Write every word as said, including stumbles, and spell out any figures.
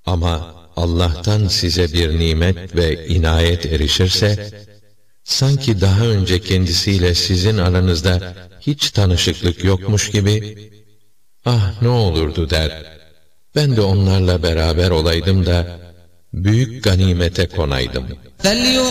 Ama Allah'tan size bir nimet ve inayet erişirse, sanki daha önce kendisiyle sizin aranızda hiç tanışıklık yokmuş gibi, ah ne olurdu der, ben de onlarla beraber olaydım da, büyük ganimete konaydım.